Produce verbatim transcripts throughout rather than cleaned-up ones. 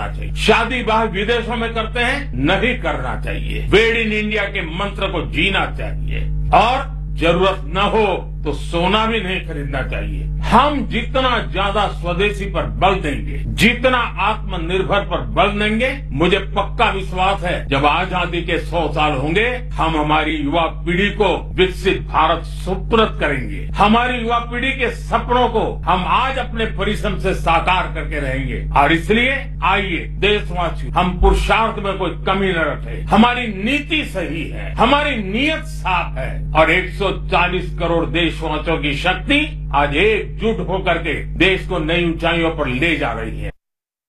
चाहिए। शादी ब्याह विदेशों में करते हैं, नहीं करना चाहिए। मेड इन इंडिया के मंत्र को जीना चाहिए और जरूरत न हो तो सोना भी नहीं खरीदना चाहिए। हम जितना ज्यादा स्वदेशी पर बल देंगे, जितना आत्मनिर्भर पर बल देंगे, मुझे पक्का विश्वास है जब आजादी के सौ साल होंगे, हम हमारी युवा पीढ़ी को विकसित भारत सुपुर्द करेंगे। हमारी युवा पीढ़ी के सपनों को हम आज अपने परिश्रम से साकार करके रहेंगे। और इसलिए आइए देशवासियों, हम पुरुषार्थ में कोई कमी न रखें। हमारी नीति सही है, हमारी नीयत साफ है और एक सौ चालीस करोड़ देशवासियों की शक्ति आज एकजुट होकर के देश को नई ऊंचाइयों पर ले जा रही है।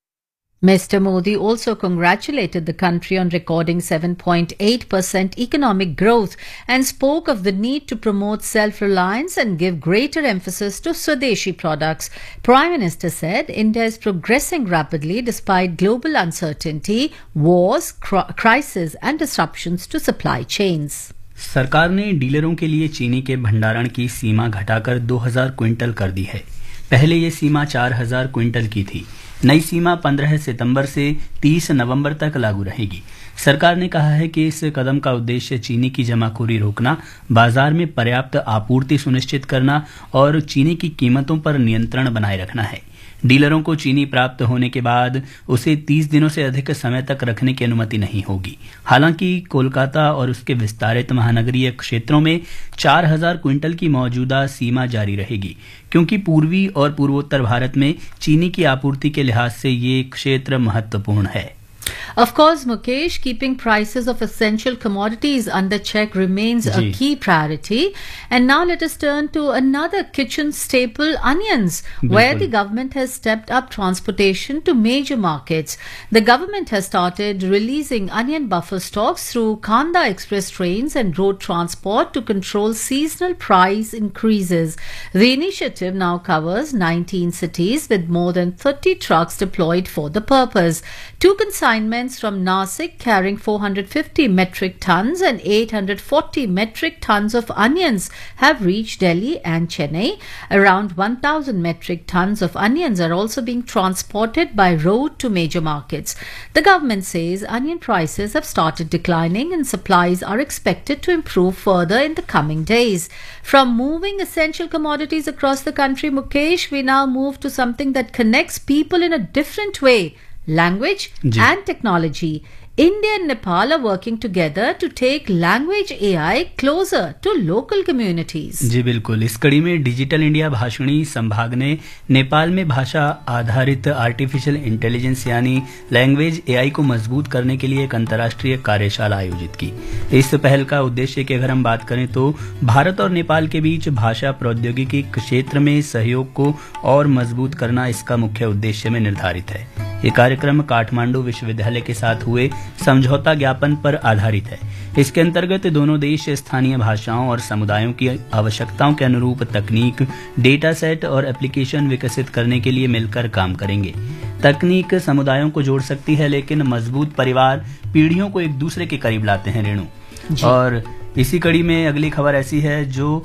Mister Modi also congratulated the country on recording seven point eight percent economic growth and spoke of the need to promote self-reliance and give greater emphasis to Swadeshi products. Prime Minister said India is progressing rapidly despite global uncertainty, wars, cr- crises and disruptions to supply chains. सरकार ने डीलरों के लिए चीनी के भंडारण की सीमा घटाकर दो हज़ार क्विंटल कर दी है। पहले ये सीमा चार हज़ार क्विंटल की थी। नई सीमा पंद्रह सितंबर से तीस नवंबर तक लागू रहेगी। सरकार ने कहा है कि इस कदम का उद्देश्य चीनी की जमाखोरी रोकना, बाजार में पर्याप्त आपूर्ति सुनिश्चित करना और चीनी की कीमतों पर नियंत्रण बनाए रखना है। डीलरों को चीनी प्राप्त होने के बाद उसे तीस दिनों से अधिक समय तक रखने की अनुमति नहीं होगी। हालांकि कोलकाता और उसके विस्तारित महानगरीय क्षेत्रों में चार हज़ार क्विंटल की मौजूदा सीमा जारी रहेगी, क्योंकि पूर्वी और पूर्वोत्तर भारत में चीनी की आपूर्ति के लिहाज से ये क्षेत्र महत्वपूर्ण है। Of course, Mukesh, keeping prices of essential commodities under check remains a Ji. key priority. And now let us turn to another kitchen staple, onions, where the government has stepped up transportation to major markets. The government has started releasing onion buffer stocks through Kanda Express trains and road transport to control seasonal price increases. The initiative now covers nineteen cities with more than thirty trucks deployed for the purpose. Two consignments from Nasik carrying four hundred fifty metric tons and eight hundred forty metric tons of onions have reached Delhi and Chennai. Around one thousand metric tons of onions are also being transported by road to major markets. The government says onion prices have started declining and supplies are expected to improve further in the coming days. From moving essential commodities across the country, Mukesh, we now move to something that connects people in a different way. Language Ji. and technology. India and Nepal are working together to take language A I closer to local communities. जी बिल्कुल। इस कड़ी में digital India Bhashini संभाग ने नेपाल में भाषा आधारित artificial intelligence यानी लैंग्वेज एआई को मजबूत करने के लिए एक अंतर्राष्ट्रीय कार्यशाला आयोजित की। इस पहल का उद्देश्य की अगर हम बात करें तो भारत और नेपाल के बीच भाषा प्रौद्योगिकी क्षेत्र में सहयोग को और मजबूत करना इसका मुख्य उद्देश्य में निर्धारित है। ये कार्यक्रम काठमांडू विश्वविद्यालय के साथ हुए समझौता ज्ञापन पर आधारित है। इसके अंतर्गत दोनों देश स्थानीय भाषाओं और समुदायों की आवश्यकताओं के अनुरूप तकनीक, डेटा सेट और एप्लीकेशन विकसित करने के लिए मिलकर काम करेंगे। तकनीक समुदायों को जोड़ सकती है, लेकिन मजबूत परिवार पीढ़ियों को एक दूसरे के करीब लाते हैं। रेणु, और इसी कड़ी में अगली खबर ऐसी है जो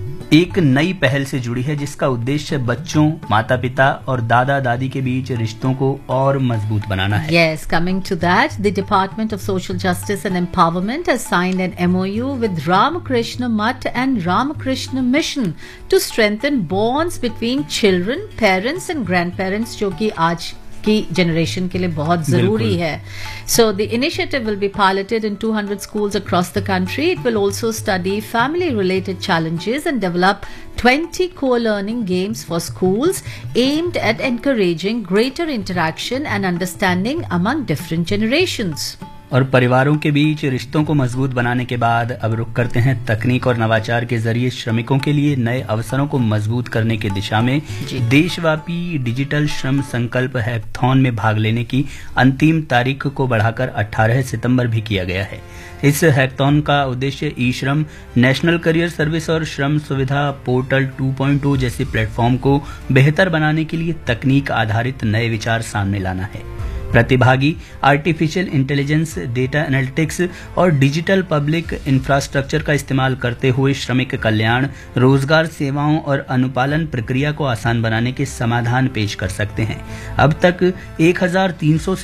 एक नई पहल से जुड़ी है, जिसका उद्देश्य बच्चों, माता पिता और दादा दादी के बीच रिश्तों को और मजबूत बनाना है। Yes, coming to that, the Department of Social Justice and Empowerment has signed an M O U with Ramakrishna Mutt and Ramakrishna Mission to strengthen bonds between children, parents and grandparents, जो कि आज की generation के लिए बहुत जरूरी है. So the initiative will be piloted in two hundred schools across the country. It will also study family related challenges and develop twenty co-learning games for schools aimed at encouraging greater interaction and understanding among different generations. और परिवारों के बीच रिश्तों को मजबूत बनाने के बाद अब रुख करते हैं तकनीक और नवाचार के जरिए श्रमिकों के लिए नए अवसरों को मजबूत करने की दिशा में. देशव्यापी डिजिटल श्रम संकल्प हैकथॉन में भाग लेने की अंतिम तारीख को बढ़ाकर अठारह सितंबर भी किया गया है. इस हैकथॉन का उद्देश्य ई श्रम, नेशनल करियर सर्विस और श्रम सुविधा पोर्टल टू पॉइंट ओ जैसे प्लेटफॉर्म को बेहतर बनाने के लिए तकनीक आधारित नए विचार सामने लाना है. प्रतिभागी आर्टिफिशियल इंटेलिजेंस, डेटा एनालिटिक्स और डिजिटल पब्लिक इंफ्रास्ट्रक्चर का इस्तेमाल करते हुए श्रमिक कल्याण, रोजगार सेवाओं और अनुपालन प्रक्रिया को आसान बनाने के समाधान पेश कर सकते हैं. अब तक एक हज़ार तीन सौ